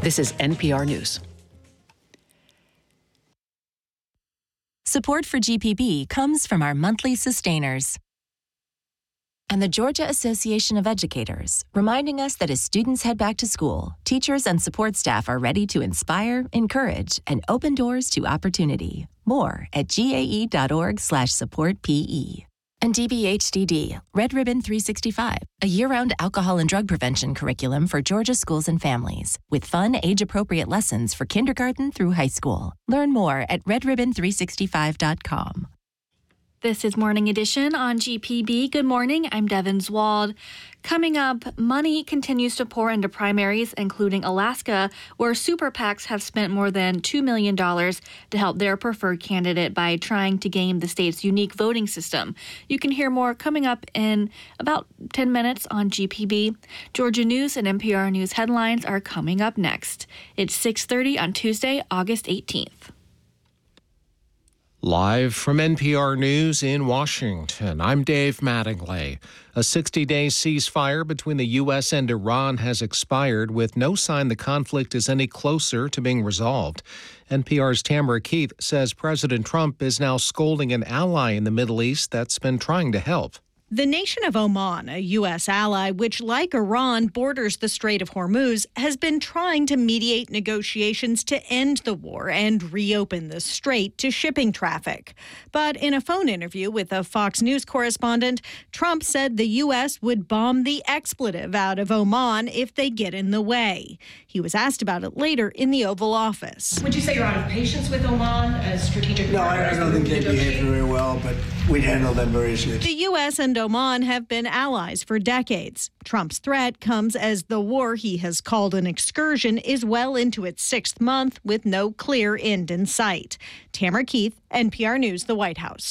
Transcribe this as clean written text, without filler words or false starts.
This is NPR News. Support for GPB comes from our monthly sustainers and the Georgia Association of Educators, reminding us that as students head back to school, teachers and support staff are ready to inspire, encourage, and open doors to opportunity. More at gae.org/supportpe. And DBHDD, Red Ribbon 365, a year-round alcohol and drug prevention curriculum for Georgia schools and families, with fun, age-appropriate lessons for kindergarten through high school. Learn more at redribbon365.com. This is Morning Edition on GPB. Good morning, I'm Devin Zwald. Coming up, money continues to pour into primaries, including Alaska, where super PACs have spent more than $2 million to help their preferred candidate by trying to game the state's unique voting system. You can hear more coming up in about 10 minutes on GPB. Georgia News and NPR News headlines are coming up next. It's 6:30 on Tuesday, August 18th. Live from NPR News in Washington, I'm Dave Mattingly. A 60-day ceasefire between the U.S. and Iran has expired with no sign the conflict is any closer to being resolved. NPR's Tamara Keith says President Trump is now scolding an ally in the Middle East that's been trying to help. The nation of Oman, a U.S. ally, which, like Iran, borders the Strait of Hormuz, has been trying to mediate negotiations to end the war and reopen the strait to shipping traffic. But in a phone interview with a Fox News correspondent, Trump said the U.S. would bomb the expletive out of Oman if they get in the way. He was asked about it later in the Oval Office. Would you say you're out of patience with Oman as strategic? No, I don't think they behave very well, but we'd handle them very easily. The U.S. and Oman have been allies for decades. Trump's threat comes as the war he has called an excursion is well into its 6th month with no clear end in sight. Tamara Keith, NPR News, the White House.